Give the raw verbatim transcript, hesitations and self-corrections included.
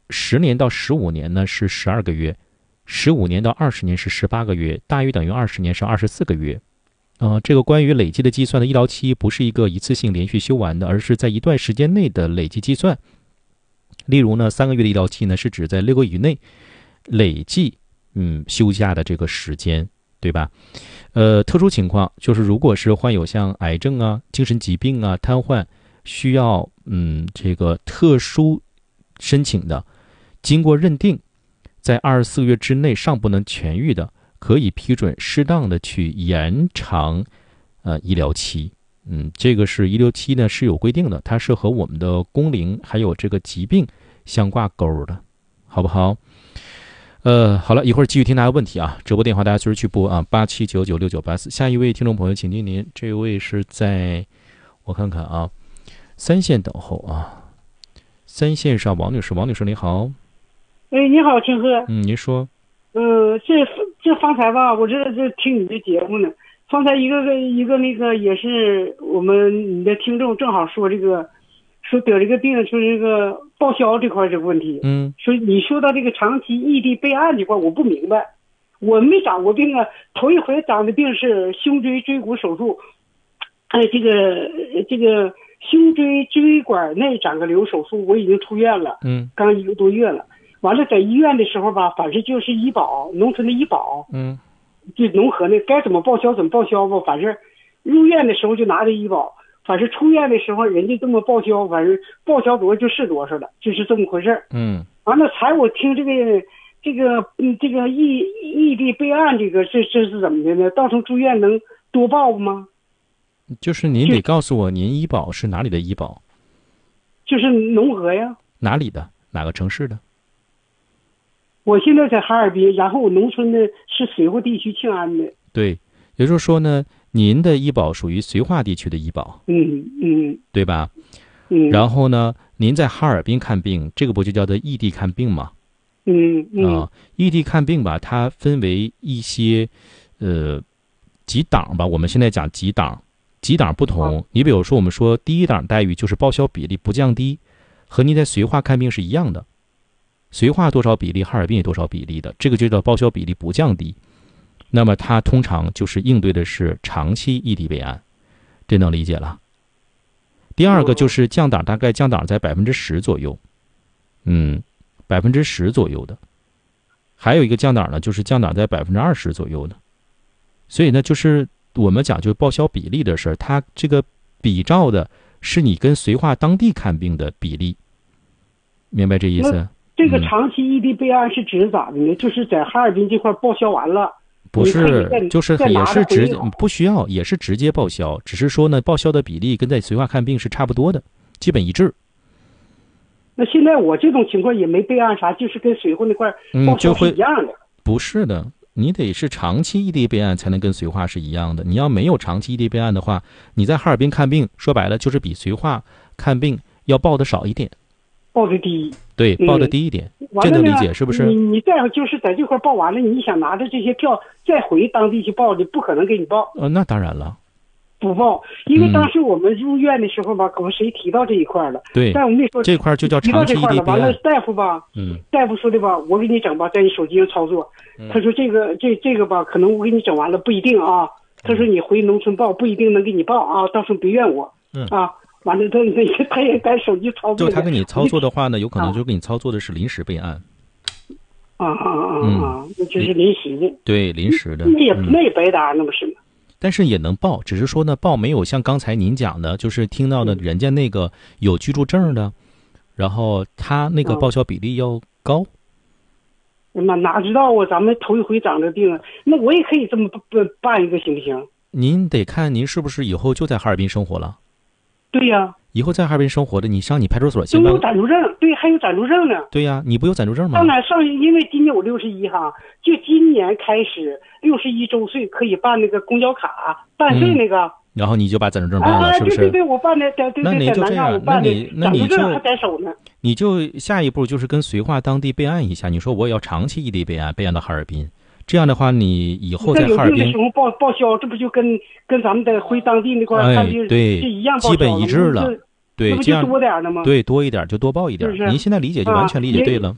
十年到十五年呢是十二个月，十五年到二十年是十八个月，大于等于二十年是二十四个月。呃，这个关于累计的计算的医疗期不是一个一次性连续休完的，而是在一段时间内的累计计算。例如呢，三个月的医疗期呢是指在六个月以内累计嗯休假的这个时间，对吧？呃，特殊情况就是如果是患有像癌症啊、精神疾病啊、瘫痪，需要嗯这个特殊申请的，经过认定，在二十四个月之内尚不能痊愈的，可以批准适当的去延长呃医疗期。嗯，这个是医疗期呢是有规定的，它是和我们的工龄还有这个疾病相挂钩的，好不好？呃，好了，一会儿继续听大家问题啊，直播电话大家随时去拨啊，八七九九六九八四。下一位听众朋友，请听您，这位是在我看看啊，三线等候啊，三线上王女士，王女士你好。 哎，你好，陈哥。 嗯，您说。 嗯、呃，这这方才吧，我这这听你的节目呢。方才一个一个那个也是我们你的听众正好说这个，说得这个病，说这个报销这块这个问题。 嗯。 说你说到这个长期异地备案这块，我不明白。我没长过病啊，头一回长的病是胸椎椎骨手术，哎，这个这个胸椎椎管内长个瘤手术，我已经出院了。 嗯。 刚一个多月了。完了，在医院的时候吧，反正就是医保，农村的医保， 嗯， 就农合的，该怎么报销怎么报销吧。反正入院的时候就拿着医保，反正出院的时候人家这么报销，反正报销多少就是多少了，就是这么回事。 嗯， 完了，才我听这个这个嗯这个异异地备案这个这这是怎么的呢？到时候住院能多报吗？ 就是您得告诉我，您医保是哪里的医保？ 就是农合呀。 哪里的？哪个城市的？ 我现在在哈尔滨，然后我农村的是绥化地区庆安的。 对，也就是说呢，您的医保属于绥化地区的医保， 嗯嗯， 对吧？ 嗯。 然后呢，您在哈尔滨看病，这个不就叫做异地看病吗？ 嗯嗯。 啊，异地看病吧，它分为一些呃几档吧。我们现在讲几档，几档不同。 啊、 你比如说，我们说第一档待遇就是报销比例不降低，和您在绥化看病是一样的。绥化多少比例，哈尔滨也多少比例的，这个就叫报销比例不降低。那么它通常就是应对的是长期异地备案，这能理解了。第二个就是降档，大概降档在百分之十左右，嗯，百分之十左右的。还有一个降档呢，就是降档在百分之二十左右的。所以呢，就是我们讲究报销比例的事儿，它这个比照的是你跟绥化当地看病的比例，明白这意思？ 这个长期异地备案是指咋的呢？嗯、就是在哈尔滨这块报销完了， 不是，就是也是直接不需要，也是直接报销，只是说呢，报销的比例跟在绥化看病是差不多的，基本一致。 那现在我这种情况也没备案啥，就是跟绥化那块报销是一样的。 嗯、不是的，你得是长期异地备案才能跟绥化是一样的。你要没有长期异地备案的话，你在哈尔滨看病，说白了就是比绥化看病要报的少一点。 报的低， 对，报的低一点，嗯、这能理解是不是？ 你你再就是在这块报完了，你想拿着这些票再回当地去报的，不可能给你报。 呃，那当然了， 不报，因为当时我们入院的时候吧，可能谁提到这一块了？ 对， 但我没说这块就叫长期异地备案。 完了，大夫吧， 嗯， 大夫说的吧，我给你整吧，在你手机上操作。嗯、他说这个这这个吧，可能我给你整完了不一定啊。他说你回农村报不一定能给你报啊，到时候别怨我。嗯啊。完了，他他他也在手机操作。 就他给你操作的话呢，有可能就给你操作的是临时备案。 啊啊啊啊！那就是临时的。 对，临时的。 那也那也白搭，那不是吗？ 但是也能报，只是说呢，报没有像刚才您讲的，就是听到的人家那个有居住证的，然后他那个报销比例要高。 那哪知道啊？咱们头一回长这病，那我也可以这么办一个，行不行？ 您得看您是不是以后就在哈尔滨生活了。 对呀、啊， 以后在哈尔滨生活的，你上你派出所先办。有暂住证，对，还有暂住证呢。 对呀、啊，你不有暂住证吗？ 上哪上？因为今年我六十一哈，就今年开始六十一周岁可以办那个公交卡，办税那个。 嗯、然后你就把暂住证办了， 啊、 是不是？ 对对对，我办的，对对对， 那你就这样，那你那你就还在手呢。 你就下一步就是跟绥化当地备案一下，你说我也要长期异地备案，备案到哈尔滨。这样的话，你以后在哈尔滨的时候报报销，这不就跟跟咱们在回当地那块看病对是一样， 基本一致了。对，这样多点的吗？ 对，多一点就多报一点。您现在理解就完全理解对了。